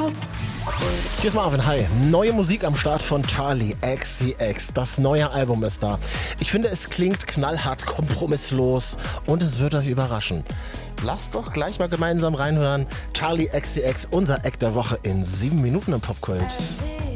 Hier ist Marvin, hi. Neue Musik am Start von Charli XCX. Das neue Album ist da. Ich finde, es klingt knallhart, kompromisslos und es wird euch überraschen. Lasst doch gleich mal gemeinsam reinhören. Charli XCX, unser Act der Woche in 7 Minuten im Popkult.